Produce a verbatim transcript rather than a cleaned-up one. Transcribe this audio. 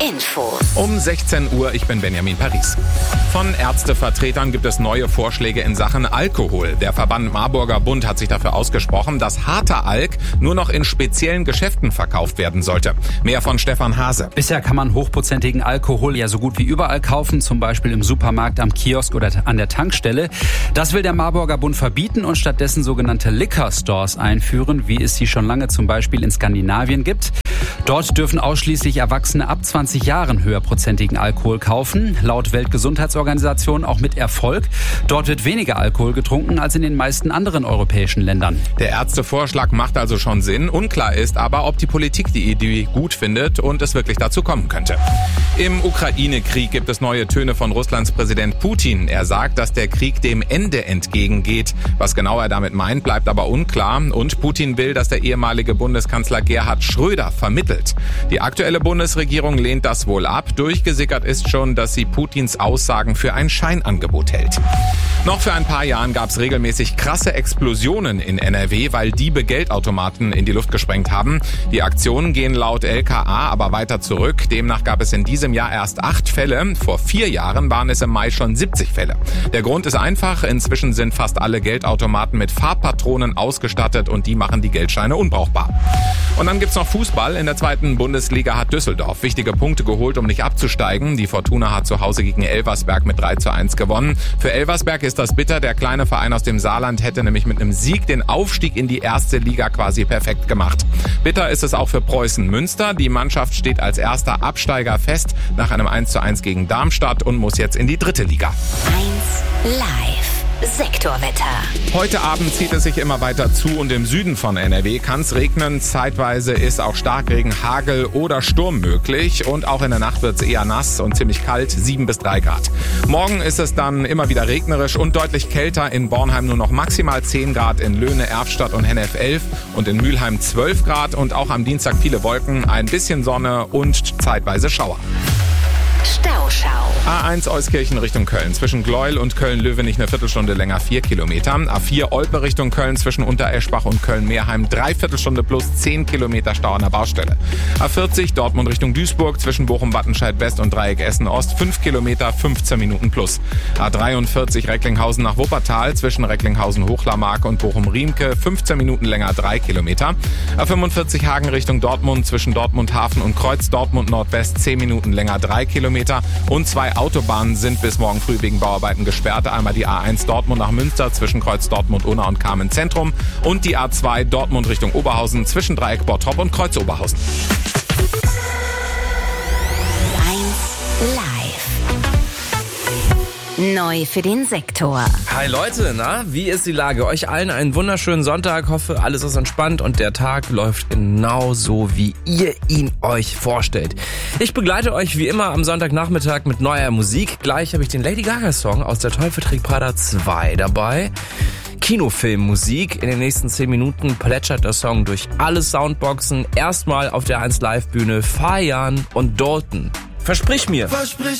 Infos. Um sechzehn Uhr, ich bin Benjamin Paris. Von Ärztevertretern gibt es neue Vorschläge in Sachen Alkohol. Der Verband Marburger Bund hat sich dafür ausgesprochen, dass harter Alk nur noch in speziellen Geschäften verkauft werden sollte. Mehr von Stefan Hase. Bisher kann man hochprozentigen Alkohol ja so gut wie überall kaufen, zum Beispiel im Supermarkt, am Kiosk oder an der Tankstelle. Das will der Marburger Bund verbieten und stattdessen sogenannte Liquor Stores einführen, wie es sie schon lange zum Beispiel in Skandinavien gibt. Dort dürfen ausschließlich Erwachsene ab zwanzig Jahren höherprozentigen Alkohol kaufen. Laut Weltgesundheitsorganisation auch mit Erfolg. Dort wird weniger Alkohol getrunken als in den meisten anderen europäischen Ländern. Der Ärztevorschlag macht also schon Sinn. Unklar ist aber, ob die Politik die Idee gut findet und es wirklich dazu kommen könnte. Im Ukraine-Krieg gibt es neue Töne von Russlands Präsident Putin. Er sagt, dass der Krieg dem Ende entgegengeht. Was genau er damit meint, bleibt aber unklar. Und Putin will, dass der ehemalige Bundeskanzler Gerhard Schröder vermittelt. Die aktuelle Bundesregierung lehnt das wohl ab. Durchgesickert ist schon, dass sie Putins Aussagen für ein Scheinangebot hält. Noch für ein paar Jahren gab es regelmäßig krasse Explosionen in N R W, weil Diebe Geldautomaten in die Luft gesprengt haben. Die Aktionen gehen laut L K A aber weiter zurück. Demnach gab es in diesem Jahr erst acht Fälle. Vor vier Jahren waren es im Mai schon siebzig Fälle. Der Grund ist einfach. Inzwischen sind fast alle Geldautomaten mit Farbpatronen ausgestattet und die machen die Geldscheine unbrauchbar. Und dann gibt's noch Fußball. In der zweiten Bundesliga hat Düsseldorf wichtige Punkte geholt, um nicht abzusteigen. Die Fortuna hat zu Hause gegen Elversberg mit drei zu eins gewonnen. Für Elversberg ist das bitter. Der kleine Verein aus dem Saarland hätte nämlich mit einem Sieg den Aufstieg in die erste Liga quasi perfekt gemacht. Bitter ist es auch für Preußen Münster. Die Mannschaft steht als erster Absteiger fest nach einem eins zu eins gegen Darmstadt und muss jetzt in die dritte Liga. eins live. Sektorwetter. Heute Abend zieht es sich immer weiter zu und im Süden von N R W kann es regnen. Zeitweise ist auch Starkregen, Hagel oder Sturm möglich und auch in der Nacht wird es eher nass und ziemlich kalt, sieben bis drei Grad. Morgen ist es dann immer wieder regnerisch und deutlich kälter. In Bornheim nur noch maximal zehn Grad, in Löhne, Erftstadt und Hennef elf und in Mülheim zwölf Grad und auch am Dienstag viele Wolken, ein bisschen Sonne und zeitweise Schauer. Stauschau. A eins Euskirchen Richtung Köln. Zwischen Gleuel und Köln-Löwenich eine Viertelstunde länger, vier Kilometer. A vier Olpe Richtung Köln zwischen Untereschbach und Köln-Meerheim. Drei Viertelstunde plus zehn Kilometer Stau an der Baustelle. A vierzig Dortmund Richtung Duisburg zwischen Bochum-Wattenscheid West und Dreieck Essen-Ost. fünf Kilometer, fünfzehn Minuten plus. A dreiundvierzig Recklinghausen nach Wuppertal zwischen Recklinghausen-Hochlarmark und Bochum-Riemke. fünfzehn Minuten länger, drei Kilometer. A fünfundvierzig Hagen Richtung Dortmund zwischen Dortmund-Hafen und Kreuz Dortmund Nordwest. zehn Minuten länger, drei Kilometer. Und zwei Autobahnen sind bis morgen früh wegen Bauarbeiten gesperrt. Einmal die A eins Dortmund nach Münster zwischen Kreuz Dortmund-Unna und Kamen Zentrum und die A zwei Dortmund Richtung Oberhausen zwischen Dreieck Bottrop und Kreuz Oberhausen. eins live. Neu für den Sektor. Hi Leute, na, wie ist die Lage? Euch allen einen wunderschönen Sonntag. Hoffe, alles ist entspannt und der Tag läuft genau so, wie ihr ihn euch vorstellt. Ich begleite euch wie immer am Sonntagnachmittag mit neuer Musik. Gleich habe ich den Lady Gaga Song aus Der Teufel trägt Prada zwei dabei. Kinofilmmusik. In den nächsten zehn Minuten plätschert der Song durch alle Soundboxen. Erstmal auf der eins Live Bühne Fayan und Dalton. Versprich mir. Versprich